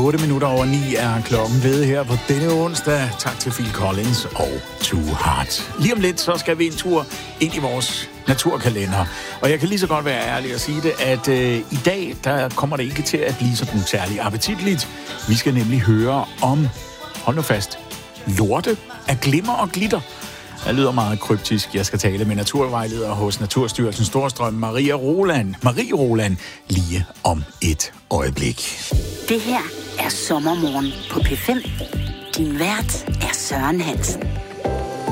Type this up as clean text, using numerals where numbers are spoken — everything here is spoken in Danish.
8:08 er klokken blevet her på denne onsdag. Tak til Phil Collins og Too Hard. Lige om lidt, så skal vi en tur ind i vores naturkalender. Og jeg kan lige så godt være ærlig og sige det, at i dag, der kommer det ikke til at blive sådan særlig appetitligt. Vi skal nemlig høre om, hold nu fast, lorte af glimmer og glitter. Det lyder meget kryptisk. Jeg skal tale med naturvejleder hos Naturstyrelsen Storstrøm, Marie Roland, lige om et øjeblik. Det her er Sommermorgen på P5. Din vært er Søren Hansen.